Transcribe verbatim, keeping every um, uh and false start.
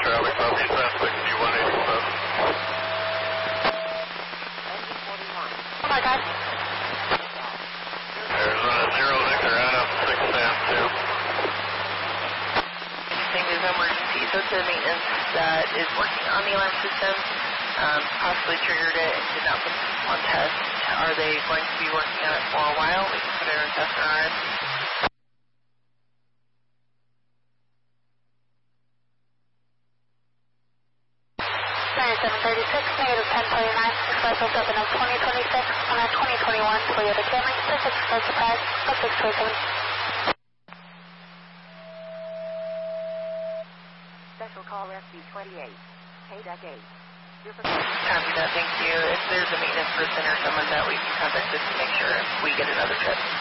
traffic, southeast aspect, D one eighty-seven. Oh my God. Arizona zero, Victor, Adam, six Sam two. Anything is emergency, so it's a maintenance that is working on the alarm system, um, possibly triggered it and did not put it on test. Are they going to be working on it for a while? We can put it on test on our end. seven thirty-six, negative ten forty-nine, express oh seven of twenty twenty-six, on our twenty twenty-one Toyota Camry, six six surprise, oh six twenty-seven. Special call S B twenty-eight, K D E C eight. Copy that, thank you. If there's a maintenance person or someone that we can contact just to make sure we get another trip.